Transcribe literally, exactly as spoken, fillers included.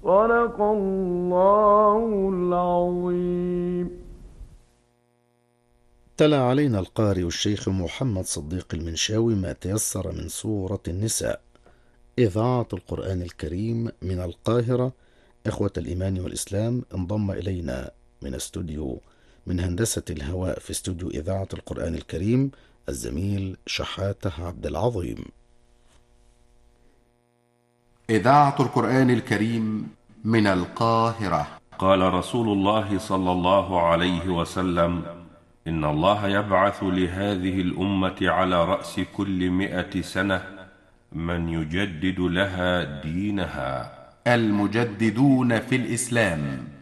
صدق الله العظيم. تلا علينا القارئ الشيخ محمد صديق المنشاوي ما تيسر من سورة النساء، إذاعة القرآن الكريم من القاهرة. إخوة الإيمان والإسلام، انضم إلينا من استوديو من هندسة الهواء في استوديو إذاعة القرآن الكريم الزميل شحاته عبد العظيم. إذاعة القرآن الكريم من القاهرة. قال رسول الله صلى الله عليه وسلم: إن الله يبعث لهذه الأمة على رأس كل مئة سنة من يجدد لها دينها. المجددون في الإسلام